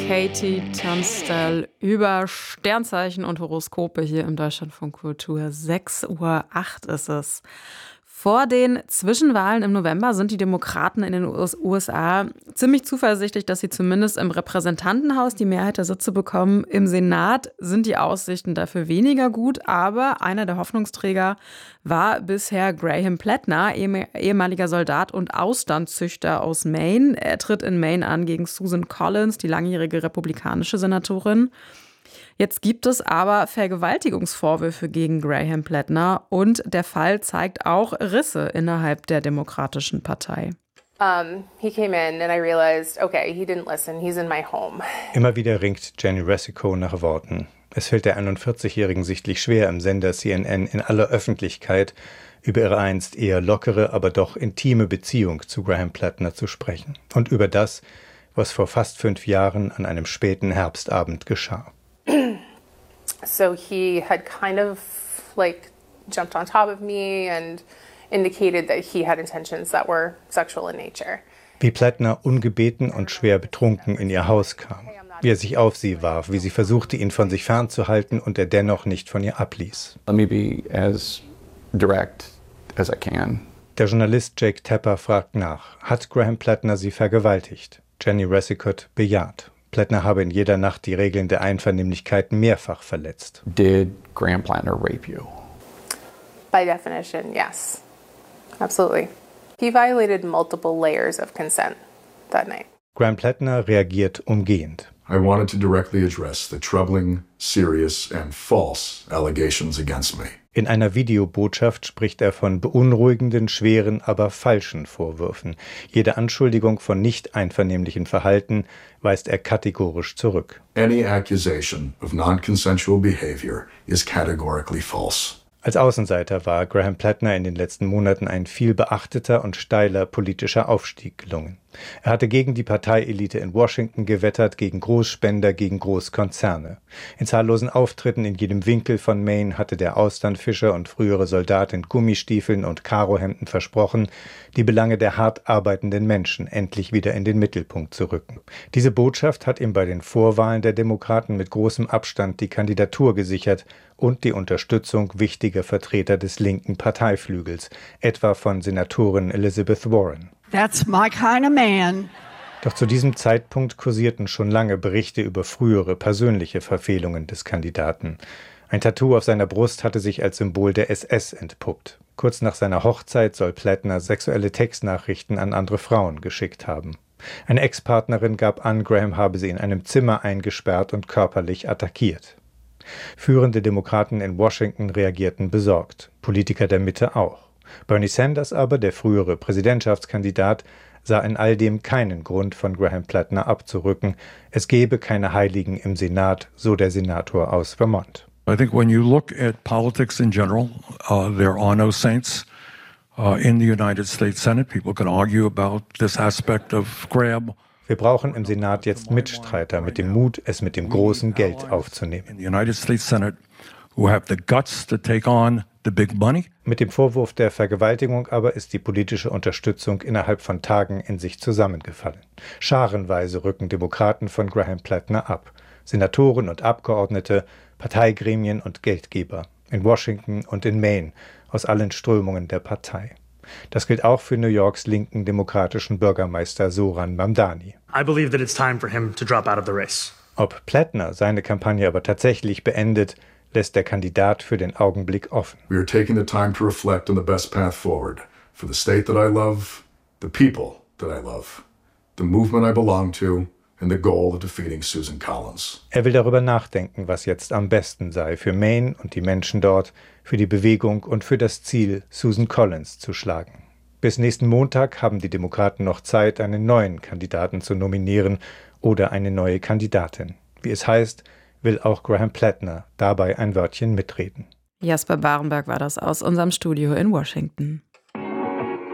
Katie Tunstall über Sternzeichen und Horoskope hier im Deutschlandfunk Kultur. 6:08 Uhr ist es. Vor den Zwischenwahlen im November sind die Demokraten in den USA ziemlich zuversichtlich, dass sie zumindest im Repräsentantenhaus die Mehrheit der Sitze bekommen. Im Senat sind die Aussichten dafür weniger gut, aber einer der Hoffnungsträger war bisher Graham Plattner, ehemaliger Soldat und Austernzüchter aus Maine. Er tritt in Maine an gegen Susan Collins, die langjährige republikanische Senatorin. Jetzt gibt es aber Vergewaltigungsvorwürfe gegen Graham Plattner und der Fall zeigt auch Risse innerhalb der Demokratischen Partei. He came in and I realized, okay, he didn't listen, he's in my home. Immer wieder ringt Jenny Resico nach Worten. Es fällt der 41-Jährigen sichtlich schwer, im Sender CNN in aller Öffentlichkeit über ihre einst eher lockere, aber doch intime Beziehung zu Graham Plattner zu sprechen. Und über das, was vor fast 5 Jahren an einem späten Herbstabend geschah. So he had kind of jumped on top of me and indicated that he had intentions that were sexual in nature. Wie Plattner ungebeten und schwer betrunken in ihr Haus kam, wie er sich auf sie warf, wie sie versuchte, ihn von sich fernzuhalten und er dennoch nicht von ihr abließ. Let me be as direct as I can. Der Journalist Jake Tapper fragt nach, hat Graham Plattner sie vergewaltigt? Jenny Resico bejaht. Plattner habe in jeder Nacht die Regeln der Einvernehmlichkeit mehrfach verletzt. Did Graham Plattner rape you? By definition, yes. Absolutely. He violated multiple layers of consent that night. Graham Plattner reagiert umgehend. I wanted to directly address the troubling, serious and false allegations against me. In einer Videobotschaft spricht er von beunruhigenden, schweren, aber falschen Vorwürfen. Jede Anschuldigung von nicht einvernehmlichem Verhalten weist er kategorisch zurück. Any accusation of non-consensual behavior is categorically false. Als Außenseiter war Graham Plattner in den letzten Monaten ein viel beachteter und steiler politischer Aufstieg gelungen. Er hatte gegen die Parteielite in Washington gewettert, gegen Großspender, gegen Großkonzerne. In zahllosen Auftritten in jedem Winkel von Maine hatte der Austernfischer und frühere Soldat in Gummistiefeln und Karohemden versprochen, die Belange der hart arbeitenden Menschen endlich wieder in den Mittelpunkt zu rücken. Diese Botschaft hat ihm bei den Vorwahlen der Demokraten mit großem Abstand die Kandidatur gesichert und die Unterstützung wichtiger Vertreter des linken Parteiflügels, etwa von Senatorin Elizabeth Warren. That's my kind of man. Doch zu diesem Zeitpunkt kursierten schon lange Berichte über frühere persönliche Verfehlungen des Kandidaten. Ein Tattoo auf seiner Brust hatte sich als Symbol der SS entpuppt. Kurz nach seiner Hochzeit soll Plattner sexuelle Textnachrichten an andere Frauen geschickt haben. Eine Ex-Partnerin gab an, Graham habe sie in einem Zimmer eingesperrt und körperlich attackiert. Führende Demokraten in Washington reagierten besorgt, Politiker der Mitte auch. Bernie Sanders aber, der frühere Präsidentschaftskandidat, sah in all dem keinen Grund, von Graham Plattner abzurücken. Es gebe keine Heiligen im Senat, so der Senator aus Vermont. I think when you look at politics in general, there are no saints in the United States Senate. People can argue about this aspect of Graham. Wir brauchen im Senat jetzt Mitstreiter mit dem Mut, es mit dem großen Geld aufzunehmen. In the United States Senate who have the guts to take on the big money. Mit dem Vorwurf der Vergewaltigung aber ist die politische Unterstützung innerhalb von Tagen in sich zusammengefallen. Scharenweise rücken Demokraten von Graham Plattner ab. Senatoren und Abgeordnete, Parteigremien und Geldgeber. In Washington und in Maine, aus allen Strömungen der Partei. Das gilt auch für New Yorks linken demokratischen Bürgermeister Zohran Mamdani. I believe that it's time for him to drop out of the race. Ob Plattner seine Kampagne aber tatsächlich beendet, lässt der Kandidat für den Augenblick offen. We are taking the time to reflect on the best path forward for the state that I love, the people that I love, the movement I belong to and the goal of defeating Susan Collins. Er will darüber nachdenken, was jetzt am besten sei für Maine und die Menschen dort, für die Bewegung und für das Ziel, Susan Collins zu schlagen. Bis nächsten Montag haben die Demokraten noch Zeit, einen neuen Kandidaten zu nominieren oder eine neue Kandidatin. Wie es heißt, will auch Graham Plattner dabei ein Wörtchen mitreden. Jasper Barenberg war das aus unserem Studio in Washington.